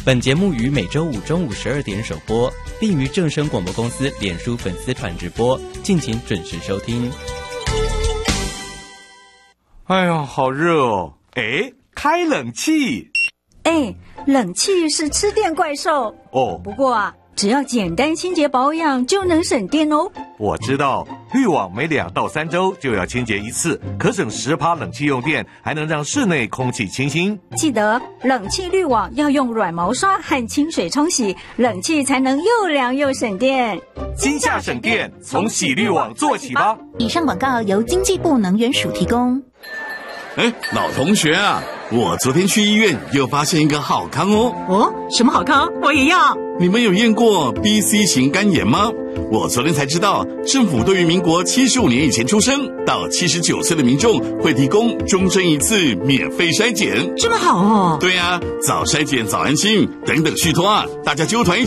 本节目于每周五中午12点首播，并于正声广播公司脸书粉丝团直播，敬请准时收听。 哎呀，好热哦！哎，开冷气。 哎，冷气是吃电怪兽哦。 不过啊，只要简单清洁保养就能省电哦。 我知道，滤网每2到3周就要清洁一次，可省10%冷气用电，还能让室内空气清新。 记得冷气滤网要用软毛刷和清水冲洗，冷气才能又凉又省电。 今夏省电，从洗滤网做起吧。 以上广告由经济部能源署提供。 哎，老同学啊，我昨天去医院又发现一个好康哦。 哦，什么好康？我也要。 你们有验过 BC 型肝炎吗？我昨天才知道，政府对于民国75年以前出生到79岁的民众会提供终身1次免费筛检。 这么好哦。 对啊，早筛检早安心，等等续托啊，大家揪团